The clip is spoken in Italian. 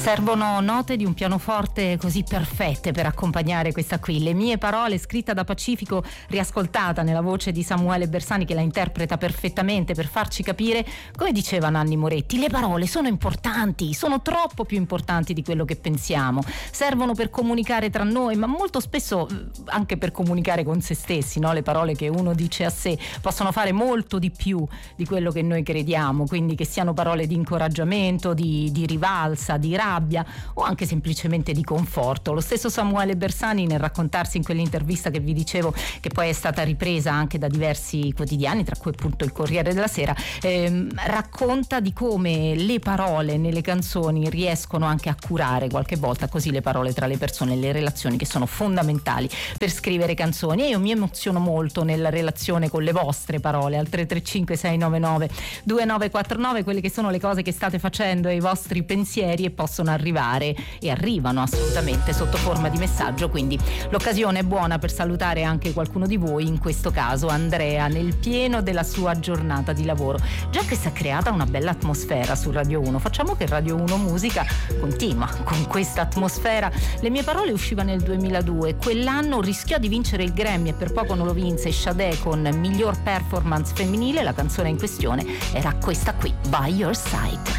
Servono note di un pianoforte così perfette per accompagnare questa qui. Le mie parole, scritta da Pacifico, riascoltata nella voce di Samuele Bersani, che la interpreta perfettamente per farci capire, come diceva Nanni Moretti, le parole sono importanti, sono troppo più importanti di quello che pensiamo. Servono per comunicare tra noi, ma molto spesso anche per comunicare con se stessi, no? Le parole che uno dice a sé possono fare molto di più di quello che noi crediamo, quindi che siano parole di incoraggiamento, di rivalsa, di rabbia o anche semplicemente di conforto. Lo stesso Samuele Bersani, nel raccontarsi in quell'intervista che vi dicevo, che poi è stata ripresa anche da diversi quotidiani, tra cui appunto il Corriere della Sera, racconta di come le parole nelle canzoni riescono anche a curare qualche volta così le parole tra le persone, le relazioni, che sono fondamentali per scrivere canzoni. E io mi emoziono molto nella relazione con le vostre parole al 335 699 2949, quelle che sono le cose che state facendo e i vostri pensieri, e possono arrivare e arrivano assolutamente sotto forma di messaggio, quindi l'occasione è buona per salutare anche qualcuno di voi, in questo caso Andrea, nel pieno della sua giornata di lavoro. Già che si è creata una bella atmosfera su Radio 1, facciamo che Radio 1 Musica continua con questa atmosfera. Le mie parole usciva nel 2002, quell'anno rischiò di vincere il Grammy e per poco non lo vinse Sade con miglior performance femminile. La canzone in questione era questa qui, By Your Side.